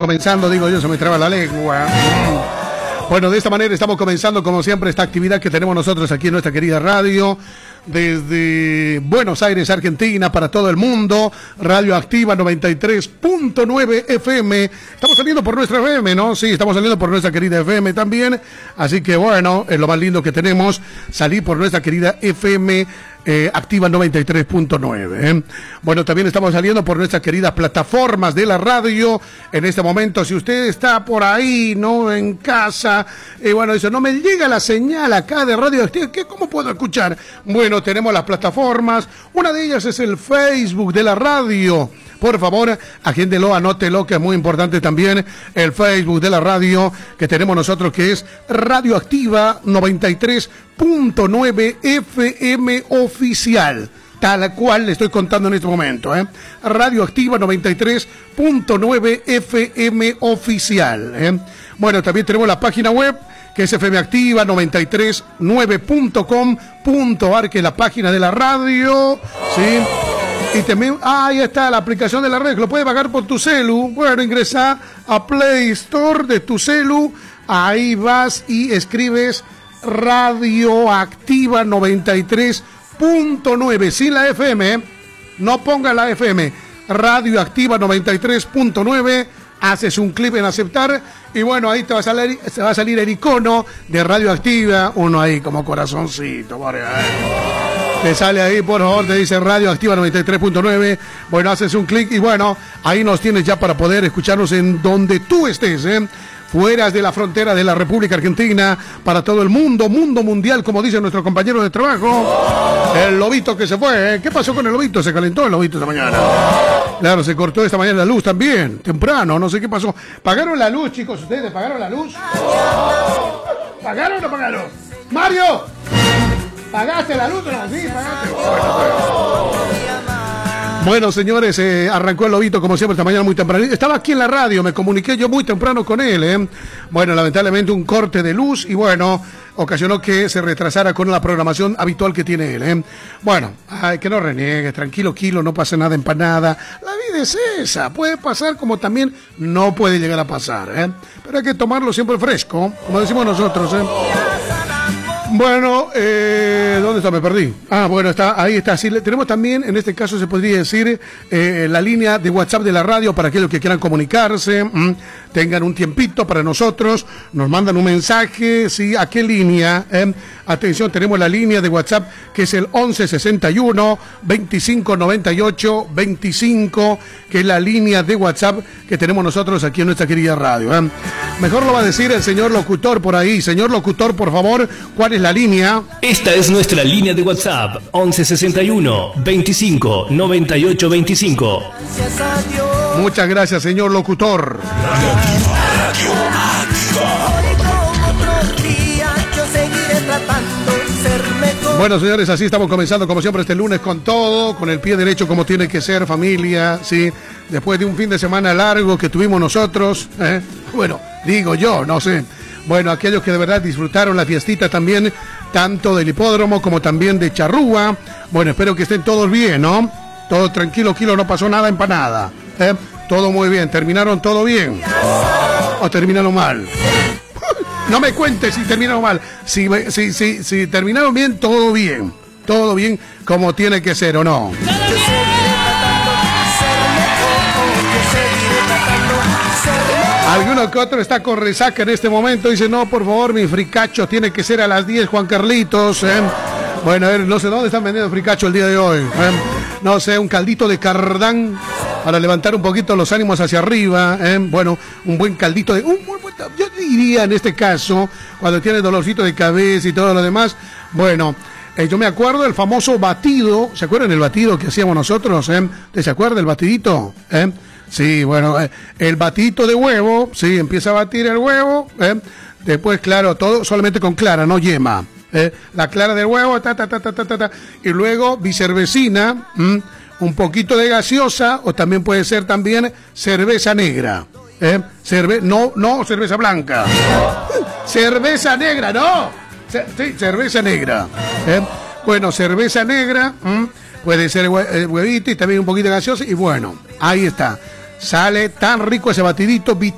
comenzando, digo yo, se me traba la lengua. Bueno, de esta manera estamos comenzando, como siempre, esta actividad que tenemos nosotros aquí en nuestra querida radio, desde Buenos Aires, Argentina, para todo el mundo, Radio Activa 93.9 FM. Estamos saliendo por nuestra FM, ¿no? Sí, estamos saliendo por nuestra querida FM también. Así que bueno, es lo más lindo que tenemos, salir por nuestra querida FM Activa 93.9. Bueno, también estamos saliendo por nuestras queridas plataformas de la radio. En este momento, si usted está por ahí, ¿no? En casa, bueno, dice, no me llega la señal acá de Radio Activa, ¿cómo puedo escuchar? Bueno, tenemos las plataformas. Una de ellas es el Facebook de la radio. Por favor, agéndelo, anótelo, que es muy importante también el Facebook de la radio que tenemos nosotros, que es Radio Activa 93.9 FM Oficial. Tal cual le estoy contando en este momento, Radio Activa 93.9 FM Oficial. Bueno, también tenemos la página web, que es fmactiva939.com.ar, que es la página de la radio, ¿sí? Y también, ahí está la aplicación de la red, que lo puedes bajar por tu celu. Bueno, ingresa a Play Store de tu celu, ahí vas y escribes Radio Activa 93.9, sin la FM, no ponga la FM, Radio Activa 93.9, haces un clic en aceptar y bueno, ahí te va a salir el icono de Radio Activa, uno ahí como corazoncito, vale, te sale ahí, por favor, te dice Radio Activa 93.9. Bueno, haces un clic y bueno, ahí nos tienes ya para poder escucharnos en donde tú estés, fuera de la frontera de la República Argentina, para todo el mundo, mundo mundial, como dice nuestro compañero de trabajo, el lobito que se fue. ¿Qué pasó con el lobito? Se calentó el lobito esta mañana. Claro, se cortó esta mañana la luz también, temprano, no sé qué pasó. ¿Pagaron la luz, chicos? ¿Ustedes pagaron la luz? ¿Pagaron o no pagaron? ¡Mario! ¿Pagaste la luz? No, sí, pagaste. Bueno, señores, arrancó el lobito como siempre esta mañana muy temprano. Estaba aquí en la radio, me comuniqué yo muy temprano con él. Bueno, lamentablemente un corte de luz y bueno, ocasionó que se retrasara con la programación habitual que tiene él. Bueno, que no reniegues, tranquilo, Kilo, no pasa nada, empanada. La vida es esa, puede pasar como también no puede llegar a pasar. Pero hay que tomarlo siempre fresco, como decimos nosotros. Bueno, ¿dónde está? Me perdí. Bueno, ahí está. Sí, tenemos también, en este caso se podría decir, la línea de WhatsApp de la radio para aquellos que quieran comunicarse, tengan un tiempito para nosotros, nos mandan un mensaje, ¿sí? ¿A qué línea? Atención, tenemos la línea de WhatsApp que es el 1161 2598 25, que es la línea de WhatsApp que tenemos nosotros aquí en nuestra querida radio. Mejor lo va a decir el señor locutor por ahí. Señor locutor, por favor, ¿cuál es la línea? Esta es nuestra línea de WhatsApp, 1161 25 98 25. Muchas gracias, señor locutor. Bueno, señores, así estamos comenzando como siempre este lunes con todo, con el pie derecho como tiene que ser, familia, ¿sí? Después de un fin de semana largo que tuvimos nosotros, bueno, digo yo, no sé. Bueno, aquellos que de verdad disfrutaron la fiestita también, tanto del hipódromo como también de Charrúa. Bueno, espero que estén todos bien, ¿no? Todo tranquilo, Kilo, no pasó nada, empanada. Todo muy bien, ¿terminaron todo bien? ¿O terminaron mal? No me cuentes si terminaron mal. Si terminaron bien, todo bien. Todo bien como tiene que ser, ¿o no? Alguno que otro está con resaca en este momento. Dice, no, por favor, mi fricacho tiene que ser a las 10, Juan Carlitos. Bueno, a ver, no sé dónde están vendiendo fricacho el día de hoy. No sé, un caldito de cardán para levantar un poquito los ánimos hacia arriba. Bueno, un buen caldito de... yo diría en este caso, cuando tiene dolorcito de cabeza y todo lo demás, bueno... yo me acuerdo del famoso batido. ¿Se acuerdan el batido que hacíamos nosotros? ¿Se acuerdan del batidito? Sí, bueno, el batidito de huevo, sí, empieza a batir el huevo, después, claro, todo solamente con clara, no yema. La clara del huevo, y luego bicervecina, un poquito de gaseosa, o también puede ser también cerveza negra. No cerveza blanca. Cerveza negra, no. Sí, cerveza negra. Bueno, cerveza negra, puede ser huevito y también un poquito de gaseosa, y bueno, ahí está. Sale tan rico ese batidito